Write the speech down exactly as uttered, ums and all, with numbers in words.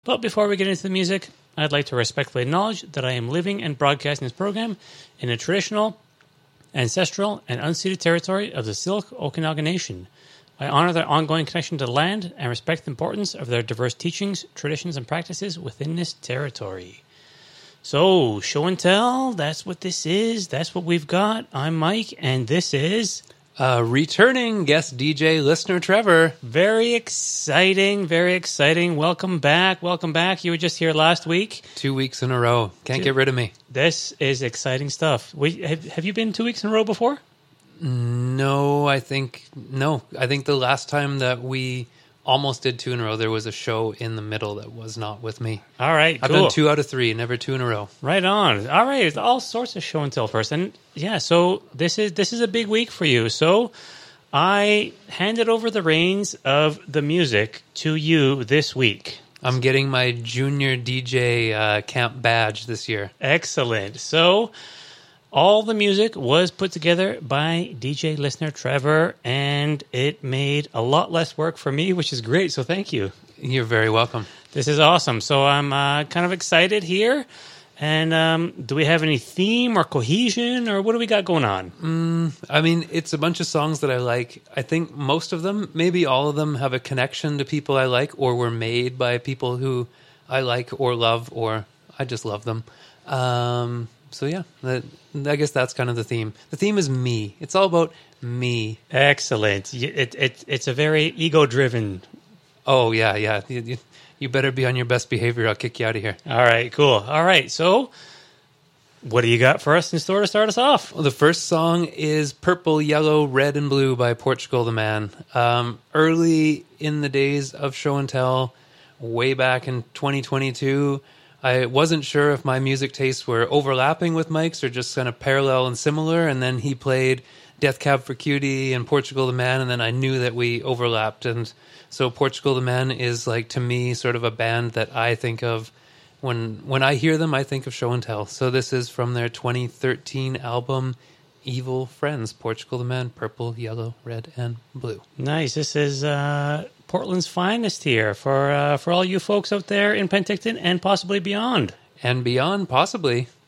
But before we get into the music, I'd like to respectfully acknowledge that I am living and broadcasting this program in a traditional, ancestral, and unceded territory of the Syilx Okanagan Nation. I honor their ongoing connection to the land and respect the importance of their diverse teachings, traditions, and practices within this territory. So, show and tell, that's what this is. That's what we've got. I'm Mike, and this is... Uh, returning guest D J, listener Trevor. Very exciting, very exciting. Welcome back, welcome back. You were just here last week. Two weeks in a row. Can't two. get rid of me. This is exciting stuff. We, have, have you been two weeks in a row before? No, I think... No, I think the last time that we almost did two in a row, there was a show in the middle that was not with me. All right, I've cool. done two out of three, never two in a row. Right on. All right, it's all sorts of show and tell first. And yeah, so this is this is a big week for you. So I handed over the reins of the music to you this week. I'm getting my junior D J uh, camp badge this year. Excellent. So all the music was put together by D J listener Trevor, and it made a lot less work for me, which is great, so thank you. You're very welcome. This is awesome. So I'm uh, kind of excited here. And um, do we have any theme or cohesion, or what do we got going on? Mm, I mean, it's a bunch of songs that I like. I think most of them, maybe all of them, have a connection to people I like, or were made by people who I like or love, or I just love them. Um... So yeah, that, I guess that's kind of the theme. The theme is me. It's all about me. Excellent. It, it, it's a very ego-driven... Oh, yeah, yeah. You, you better be on your best behavior. I'll kick you out of here. All right, cool. All right, so what do you got for us in store to start us off? Well, the first song is Purple, Yellow, Red, and Blue by Portugal the Man. Um, early in the days of Show and Tell, way back in twenty twenty-two... I wasn't sure if my music tastes were overlapping with Mike's or just kind of parallel and similar, and then he played Death Cab for Cutie and Portugal the Man, and then I knew that we overlapped. And so Portugal the Man is, like, to me, sort of a band that I think of when when I hear them, I think of Show and Tell. So this is from their twenty thirteen album, Evil Friends, Portugal the Man, Purple, Yellow, Red, and Blue. Nice. This is uh, Portland's finest here for uh, for all you folks out there in Penticton and possibly beyond. And beyond, possibly.